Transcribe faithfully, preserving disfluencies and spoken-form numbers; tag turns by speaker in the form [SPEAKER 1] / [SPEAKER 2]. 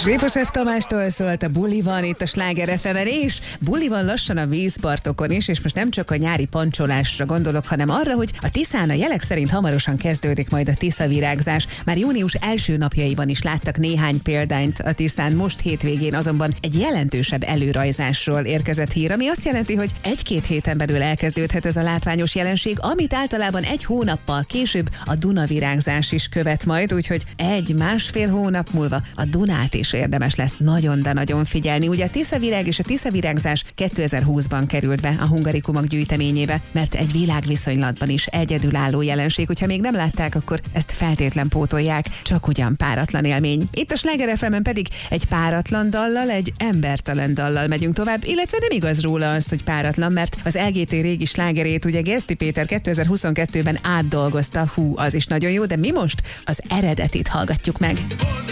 [SPEAKER 1] Zsépos F. Tamástól szólt a Buli van itt a Sláger ef emen, és buli van lassan a vízpartokon is, és most nem csak a nyári pancsolásra gondolok, hanem arra, hogy a Tiszán a jelek szerint hamarosan kezdődik majd a tiszavirágzás. Már június első napjaiban is láttak néhány példányt a Tiszán, most hétvégén azonban egy jelentősebb előrajzásról érkezett hír, ami azt jelenti, hogy egy-két héten belül elkezdődhet ez a látványos jelenség, amit általában egy hónappal később a Dunavirágzás is követ majd, úgyhogy egy-másfél hónap múlva a Dunát is érdemes lesz nagyon, de nagyon figyelni. Ugye a tiszavirág és a tiszavirágzás kétezer-húszban került be a Hungarikumok gyűjteményébe, mert egy világviszonylatban is egyedülálló jelenség. Hogyha még nem látták, akkor ezt feltétlen pótolják, csak ugyan páratlan élmény. Itt a Sláger ef emen pedig egy páratlan dallal, egy embertelen dallal megyünk tovább, illetve nem igaz róla az, hogy páratlan, mert az el gé té régi slágerét ugye Geszti Péter kétezer-huszonkettőben átdolgozta, hú, az is nagyon jó, de mi most az eredetit hallgatjuk meg.